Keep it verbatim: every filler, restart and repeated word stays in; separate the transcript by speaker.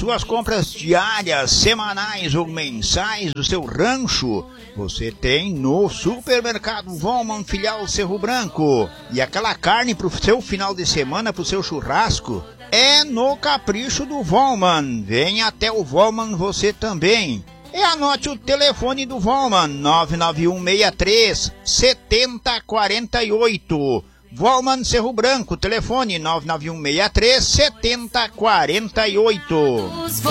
Speaker 1: suas compras diárias, semanais ou mensais do seu rancho, você tem no Supermercado Volman, filial Cerro Branco. E aquela carne pro seu final de semana, pro seu churrasco, é no Capricho do Volman. Venha até o Volman você também. E anote o telefone do Volman, nove nove um seis três sete zero quatro oito. Volman Cerro Branco, telefone nove nove um seis três sete zero quatro oito.